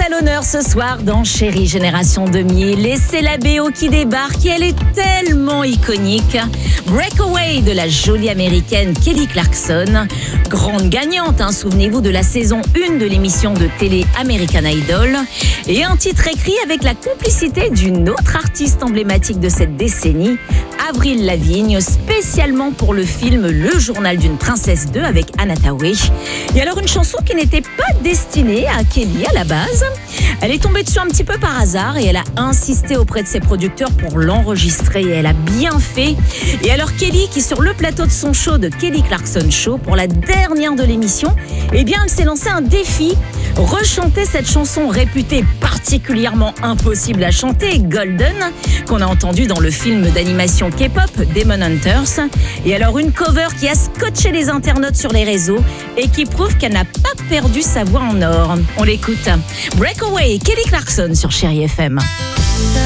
à l'honneur ce soir dans Chérie Génération 2000. Et c'est la BO qui débarque et elle est tellement iconique. Breakaway de la jolie américaine Kelly Clarkson. Grande gagnante, souvenez-vous de la saison 1 de l'émission de télé American Idol. Et un titre écrit avec la complicité d'une autre artiste emblématique de cette décennie, Avril Lavigne, spécialement pour le film Le Journal d'une Princesse 2 avec Anna Thaoué. Et alors une chanson qui n'était pas destinée à Kelly à la base. Elle est tombée dessus un petit peu par hasard et elle a insisté auprès de ses producteurs pour l'enregistrer et elle a bien fait. Et alors Kelly, qui sur le plateau de son show de Kelly Clarkson Show, pour la dernière de l'émission, eh bien elle s'est lancée un défi, rechanter cette chanson réputée particulièrement impossible à chanter, Golden, qu'on a entendue dans le film d'animation K-pop Demon Hunters. Et alors une cover qui a scotché les internautes sur les réseaux et qui prouve qu'elle n'a pas perdu sa voix en or. On l'écoute. Breakaway, Kelly Clarkson sur Chérie FM.